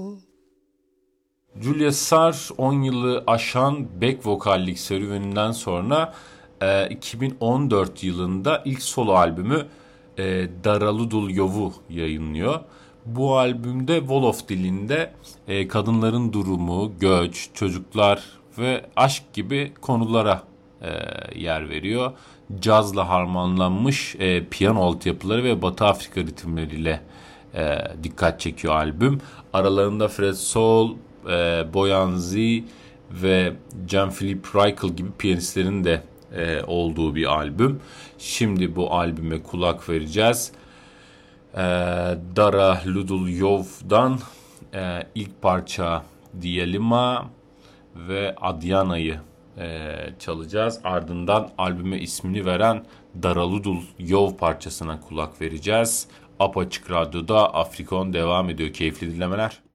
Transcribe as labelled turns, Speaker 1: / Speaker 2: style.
Speaker 1: Julia Sarr 10 yılı aşan back vokallik serüveninden sonra 2014 yılında ilk solo albümü Daraludul Yov'u yayınlıyor. Bu albümde Wolof dilinde kadınların durumu, göç, çocuklar ve aşk gibi konulara yer veriyor. Cazla harmanlanmış piyano altyapıları ve Batı Afrika ritimleriyle dikkat çekiyor albüm. Aralarında Fred Soul, Boyan Z ve Jean-Philippe Reichel gibi piyanistlerin de olduğu bir albüm. Şimdi bu albüme kulak vereceğiz. Dara Ludul Yov'dan ilk parça Diyelima ve Adyana'yı çalacağız. Ardından albüme ismini veren Daraludul Yov parçasına kulak vereceğiz. Apaçık Radyo'da Afrikon devam ediyor. Keyifli dinlemeler.